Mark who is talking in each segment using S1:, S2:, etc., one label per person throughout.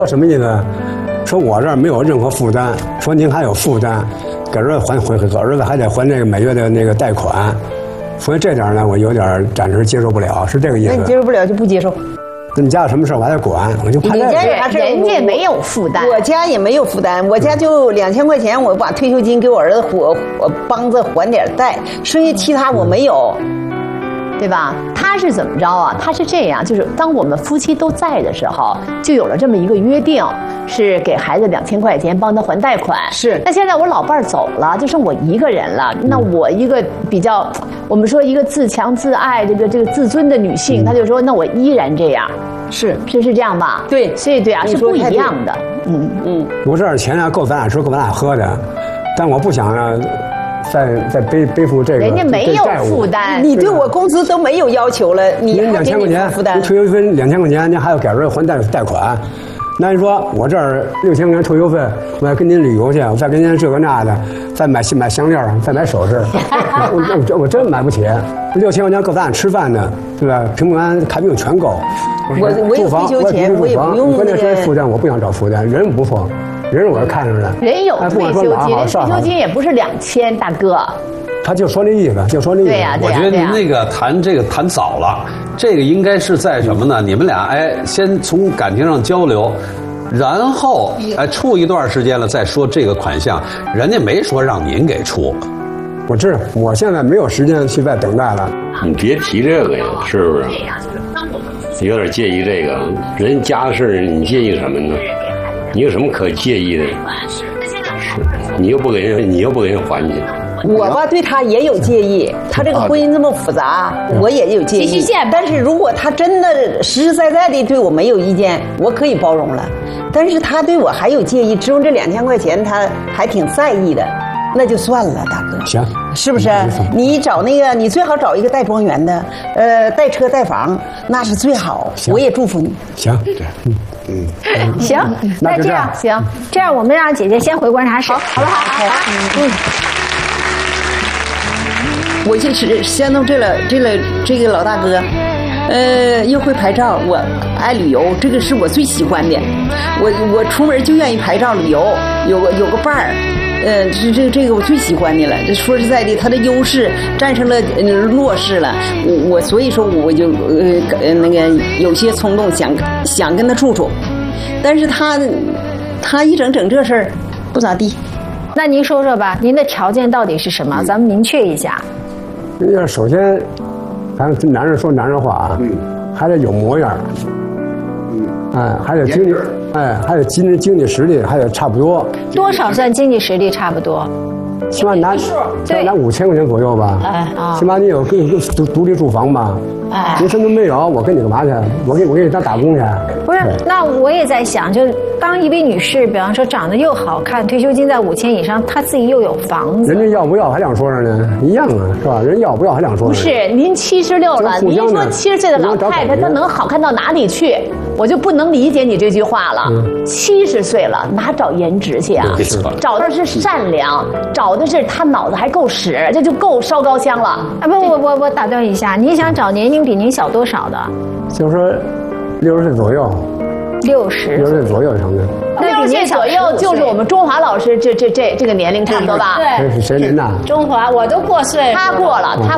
S1: 什么意思？说我这儿没有任何负担，说您还有负担，给儿子还得还那个每月的那个贷款，所以这点呢，我有点暂时接受不了，是这个意思。
S2: 那你接受不了就不接受。
S1: 那你家有什么事我还得管，我就怕这个。
S3: 人家没有负担，
S2: 我家也没有负担，我家就2000块钱，我把退休金给我儿子帮着还点贷，剩下其他我没有。
S3: 对吧？他是怎么着啊？他是这样，就是当我们夫妻都在的时候，就有了这么一个约定，是给孩子2000块钱帮他还贷款。
S2: 是。
S3: 那现在我老伴儿走了，就剩我一个人了。那我一个比较，我们说一个自强自爱、这个自尊的女性，她就说，那我依然这样。
S2: 是
S3: 这样吧？
S2: 对，
S3: 所以对啊，是不一样的。
S1: 我这点钱啊，够咱俩吃，够咱俩喝的，但我不想呢。再背负这个，
S3: 人家没有负担，
S2: 你对我工资都没有要求了，你
S1: 2000块钱
S2: 负担，
S1: 您退休金2000块钱，您还要给儿子还贷款，那你说我这儿6000块钱退休费，我要跟您旅游去，我再跟您这个那的，再买项链，再买首饰，我真买不起，6000块钱够咱俩吃饭的，对吧？平安看病全够。
S2: 我有退休钱，我也不用
S1: 关键是负担，我不想找负担，人不错。人我是看上的，
S3: 人有退休金，退休金也不是2000，大哥。
S1: 他就说那意思，
S3: 对呀。
S4: 我觉得您那个谈早了，这个应该是在什么呢？你们俩先从感情上交流，然后处一段时间了再说这个款项，人家没说让您给出。
S1: 我知道，我现在没有时间去再等待了。
S5: 你别提这个呀，是不是？有点介意这个，人家的事你介意什么呢？你有什么可介意的？你又不给人还去。
S2: 我吧对他也有介意，他这个婚姻这么复杂，我也有介意。但是如果他真的实实在在的对我没有意见，我可以包容了。但是他对我还有介意，只有这2000块钱他还挺在意的，那就算了，大哥。
S1: 行，
S2: 是不是？你找那个，你最好找一个带庄园的，带车带房，那是最好。我也祝福你。
S1: 行，对，
S3: 行，那这样行，这样我们让姐姐先回观察室，好不好？好。
S2: 我就是相中这个老大哥，又会拍照，我爱旅游，这个是我最喜欢的。我出门就愿意拍照旅游，有个伴儿。这个我最喜欢的了。这说实在的，他的优势战胜了弱势了。我所以说我就那个有些冲动，想跟他处，但是他一整这事儿不咋地。
S3: 那您说说吧，您的条件到底是什么？咱们明确一下。
S1: 首先，咱男人说男人话啊，还得有模样，还得经济，还得经济实力，还得差不多。
S3: 多少算经济实力差不多？
S1: 起码拿5000块钱左右吧。起码你有独立住房吧。你什么都没有，我跟你干嘛去？我给你当打工去？
S3: 不是，那我也在想，就是当一位女士，比方说长得又好看，退休金在5000以上，她自己又有房子，
S1: 人家要不要还两说着呢？一样啊，是吧？人要不要还两说着？
S3: 不是，您76了，您说70岁的老太太她能好看到哪里去？我就不能理解你这句话了。70岁了，哪找颜值去啊？找的是善良，找的是她脑子还够使，这就够烧高香了。啊不，我打断一下，你想找年龄比您小多少的？
S1: 就是说60岁左右。60岁左右成的。
S3: 60岁左右就是我们中华老师这个年龄差不多吧？
S1: 对，是谁您呐？
S6: 中华我都过岁，
S3: 他过了，他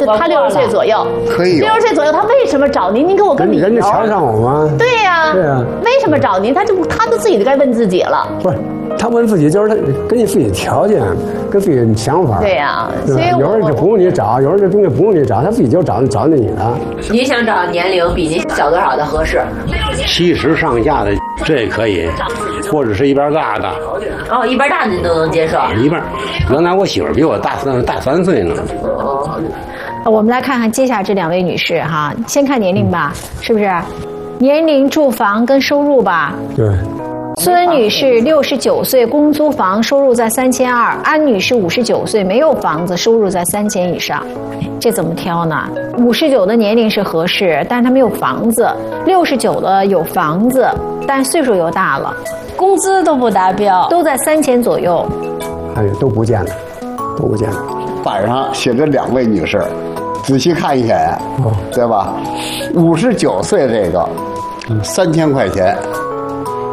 S3: 60岁左右，
S1: 可以。
S3: 60岁左右，他为什么找您？您给我个理由。
S1: 人家瞧上我吗？
S3: 对呀，
S1: 对呀。
S3: 为什么找您？他都自己该问自己了。
S1: 不是，他问自己就是他根据自己条件，跟自己的想法。
S3: 对呀，所以
S1: 有人就不用你找，有人这东西不用你找，他自己就找你了。
S6: 你想找年龄比您小多少的合适
S5: ？70上下的这也可以，或者是1边大的。
S6: 哦，1边大的您都能接受。
S5: 1边，原来我媳妇比我大3岁呢。
S3: 我们来看看接下来这2位女士哈，先看年龄吧，是不是？年龄、住房跟收入吧。
S1: 对。
S3: 孙女士69岁，公租房，收入在3200；安女士59岁，没有房子，收入在3000以上。这怎么挑呢？59的年龄是合适，但是她没有房子；69的有房子，但岁数又大了，
S6: 工资都不达标，
S3: 都在3000左右。
S1: 哎，都不见了，都不见了。
S7: 板上写着2位女士，仔细看一眼，对吧？59岁这个，3000块钱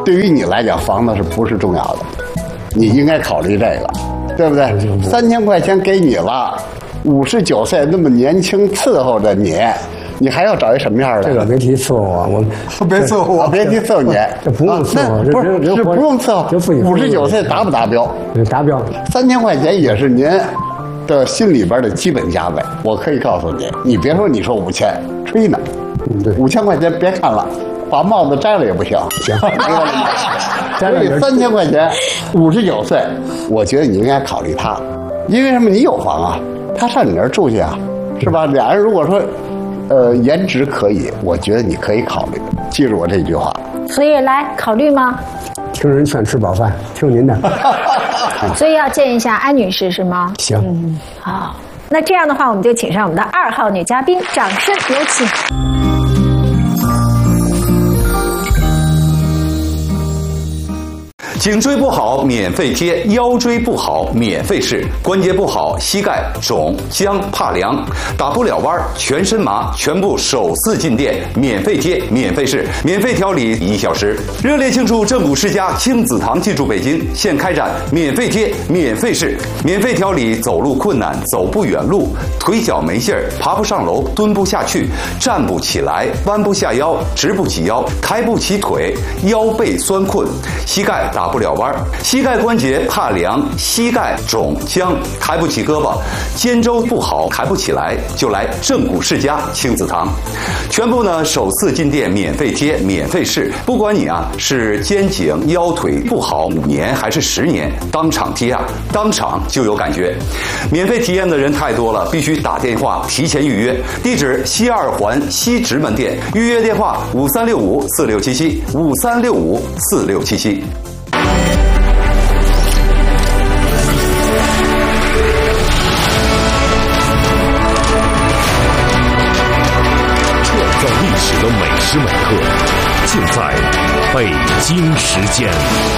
S7: 对于你来讲，房子是不是重要的？你应该考虑这个，对不对？3000块钱给你了，59岁那么年轻伺候着你，你还要找一什么样的？
S1: 这个别提伺候我
S7: 别伺候我，别提伺候你，
S1: 这不用伺候，
S7: 不是不用伺候。59岁达不达标？
S1: 达标。
S7: 3000块钱也是您的心里边的基本价位。我可以告诉你，你别说你说5000，吹呢。5000块钱别看了，把帽子摘了也不行。行，所以3000块钱，59岁，我觉得你应该考虑他，因为什么？你有房啊，他上你那儿住去啊，是吧？俩人如果说，颜值可以，我觉得你可以考虑。记住我这句话。
S8: 所以来考虑吗？
S1: 听人劝，吃饱饭，听您的。
S8: 所以要见一下安女士是吗？
S1: 行。
S8: 好，那这样的话，我们就请上我们的2号女嘉宾，掌声有请。
S9: 颈椎不好免费贴，腰椎不好免费试，关节不好膝盖肿僵怕凉打不了弯全身麻，全部首次进店免费贴免费试，免费调理1小时。热烈庆祝正骨世家亲子堂进驻北京，现开展免费贴免费试，免费调理走路困难走不远路，腿脚没劲儿爬不上楼蹲不下去站不起来弯不下腰直不起腰抬不起腿腰背酸困膝盖打不了弯，膝盖关节怕凉，膝盖肿僵，抬不起胳膊，肩周不好，抬不起来，就来正骨世家亲子堂。全部呢首次进店免费贴免费试，不管你啊是肩颈腰腿不好5年还是10年，当场贴啊，当场就有感觉。免费体验的人太多了，必须打电话提前预约。地址西2环西直门店，预约电话5365467753654677。
S10: 创造历史的每时每刻，尽在北京时间。